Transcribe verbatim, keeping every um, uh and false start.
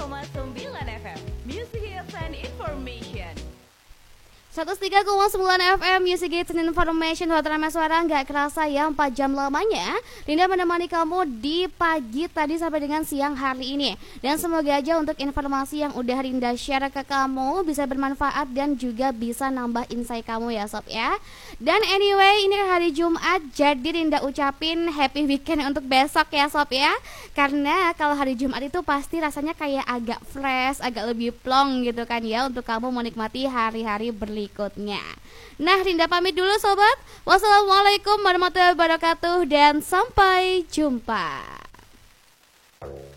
koma sembilan F M Music Hits and Information. seratus tiga koma sembilan F M Music Hits and Information. Hotrama suara nggak kerasa ya, empat jam lamanya Rinda menemani kamu di pagi tadi sampai dengan siang hari ini. Dan semoga aja untuk informasi yang udah Rinda share ke kamu bisa bermanfaat dan juga bisa nambah insight kamu ya sob ya. Dan anyway, ini hari Jumat, jadi Rinda ucapin happy weekend untuk besok ya sob ya. Karena kalau hari Jumat itu pasti rasanya kayak agak fresh, agak lebih plong gitu kan ya, untuk kamu menikmati hari-hari berikutnya. Nah, Rinda pamit dulu sobat. Wassalamualaikum warahmatullahi wabarakatuh dan sampai jumpa.